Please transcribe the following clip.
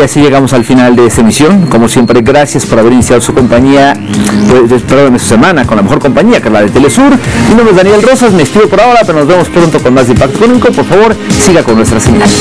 así llegamos al final de esta emisión. Como siempre, gracias por haber iniciado su compañía, su semana con la mejor compañía, que es la de Telesur. Mi nombre es Daniel Rosas, me despido por ahora, pero nos vemos pronto con más de Impacto Económico. Por favor, siga con nuestra señal.